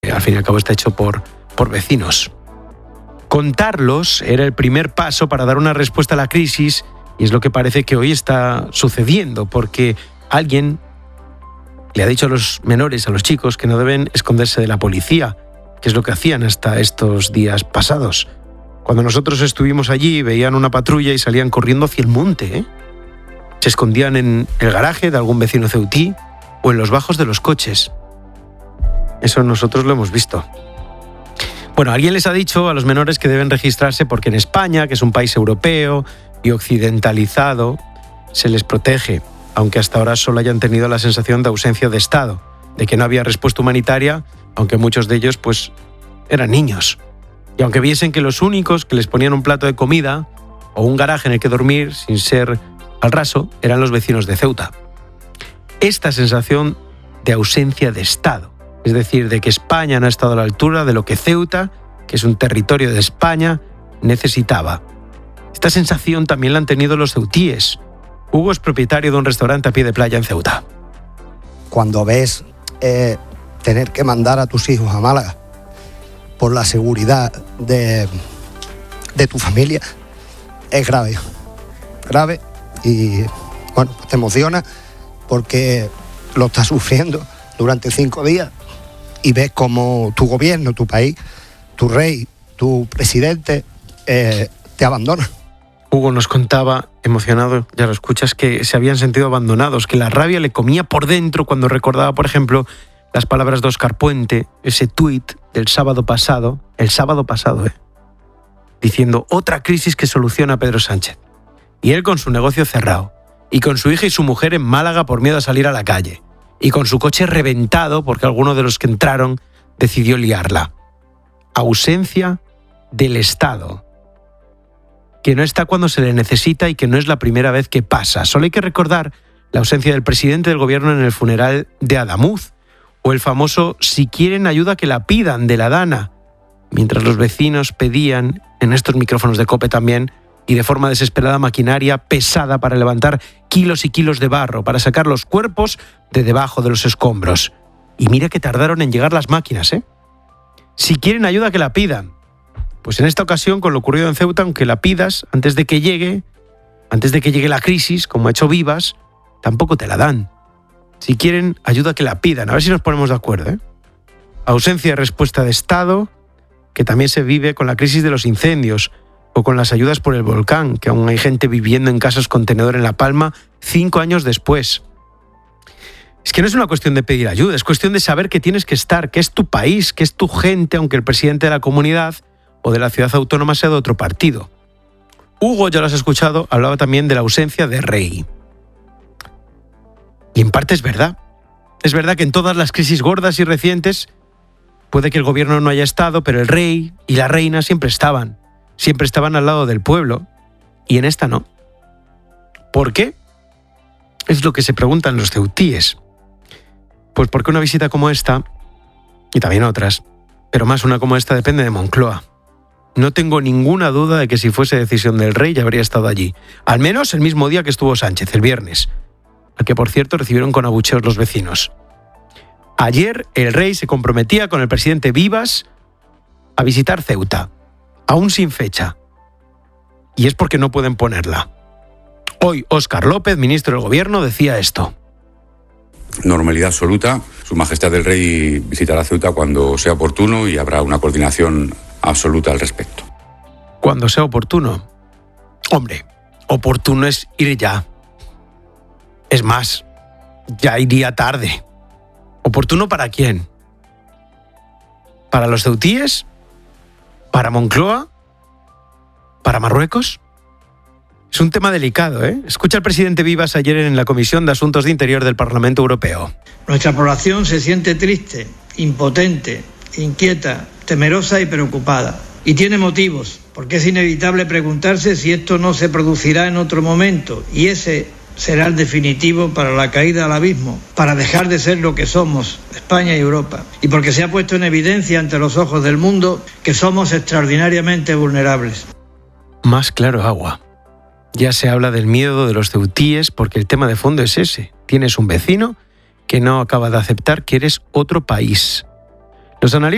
al fin y al cabo está hecho por vecinos. Contarlos era el primer paso para dar una respuesta a la crisis y es lo que parece que hoy está sucediendo, porque alguien le ha dicho a los menores, a los chicos, que no deben esconderse de la policía, que es lo que hacían hasta estos días pasados. Cuando nosotros estuvimos allí, veían una patrulla y salían corriendo hacia el monte, ¿eh? Se escondían en el garaje de algún vecino ceutí o en los bajos de los coches. Eso nosotros lo hemos visto. Bueno, alguien les ha dicho a los menores que deben registrarse porque en España, que es un país europeo y occidentalizado, se les protege, aunque hasta ahora solo hayan tenido la sensación de ausencia de Estado, de que no había respuesta humanitaria, aunque muchos de ellos pues eran niños. Y aunque viesen que los únicos que les ponían un plato de comida o un garaje en el que dormir sin ser al raso eran los vecinos de Ceuta. Esta sensación de ausencia de Estado, es decir, de que España no ha estado a la altura de lo que Ceuta, que es un territorio de España, necesitaba. Esta sensación también la han tenido los ceutíes. Hugo es propietario de un restaurante a pie de playa en Ceuta. Cuando ves tener que mandar a tus hijos a Málaga por la seguridad de tu familia, es grave. Grave y, bueno, te emociona porque lo estás sufriendo durante 5 días y ves cómo tu gobierno, tu país, tu rey, tu presidente te abandona. Hugo nos contaba, emocionado, ya lo escuchas, que se habían sentido abandonados, que la rabia le comía por dentro cuando recordaba, por ejemplo, las palabras de Óscar Puente, ese tuit del sábado pasado, diciendo otra crisis que soluciona Pedro Sánchez. Y él con su negocio cerrado, y con su hija y su mujer en Málaga por miedo a salir a la calle, y con su coche reventado porque alguno de los que entraron decidió liarla. Ausencia del Estado, que no está cuando se le necesita y que no es la primera vez que pasa. Solo hay que recordar la ausencia del presidente del gobierno en el funeral de Adamuz, o el famoso "si quieren ayuda que la pidan" de la Dana, mientras los vecinos pedían, en estos micrófonos de COPE también, y de forma desesperada, maquinaria pesada para levantar kilos y kilos de barro, para sacar los cuerpos de debajo de los escombros. Y mira que tardaron en llegar las máquinas, ¿eh? Si quieren ayuda que la pidan. Pues en esta ocasión, con lo ocurrido en Ceuta, aunque la pidas antes de que llegue la crisis, como ha hecho Vivas, tampoco te la dan. Si quieren ayuda que la pidan. A ver si nos ponemos de acuerdo, ¿eh? Ausencia de respuesta de Estado, que también se vive con la crisis de los incendios o con las ayudas por el volcán, que aún hay gente viviendo en casas contenedor en La Palma 5 años después. Es que no es una cuestión de pedir ayuda, es cuestión de saber que tienes que estar, que es tu país, que es tu gente, aunque el presidente de la comunidad o de la ciudad autónoma sea de otro partido. Hugo, ya lo has escuchado, hablaba también de la ausencia de rey. Y en parte es verdad. Es verdad que en todas las crisis gordas y recientes puede que el gobierno no haya estado, pero el rey y la reina siempre estaban al lado del pueblo, y en esta no. ¿Por qué? Es lo que se preguntan los ceutíes. Pues porque una visita como esta, y también otras, pero más una como esta, depende de Moncloa. No tengo ninguna duda de que si fuese decisión del rey ya habría estado allí. Al menos el mismo día que estuvo Sánchez, el viernes, al que por cierto recibieron con abucheos los vecinos. Ayer el rey se comprometía con el presidente Vivas a visitar Ceuta, aún sin fecha. Y es porque no pueden ponerla. Hoy Óscar López, ministro del Gobierno, decía esto. Normalidad absoluta. Su Majestad el Rey visitará Ceuta cuando sea oportuno y habrá una coordinación absoluta al respecto. Cuando sea oportuno. Hombre, oportuno es ir ya. Es más, ya iría tarde. ¿Oportuno para quién? ¿Para los ceutíes? ¿Para Moncloa? ¿Para Marruecos? Es un tema delicado, ¿eh? Escucha al presidente Vivas ayer en la Comisión de Asuntos de Interior del Parlamento Europeo. Nuestra población se siente triste, impotente, inquieta, temerosa y preocupada. Y tiene motivos, porque es inevitable preguntarse si esto no se producirá en otro momento, y ese será el definitivo para la caída al abismo, para dejar de ser lo que somos, España y Europa, y porque se ha puesto en evidencia ante los ojos del mundo que somos extraordinariamente vulnerables. Más claro agua. Ya se habla del miedo de los ceutíes porque el tema de fondo es ese. Tienes un vecino que no acaba de aceptar que eres otro país. Los analistas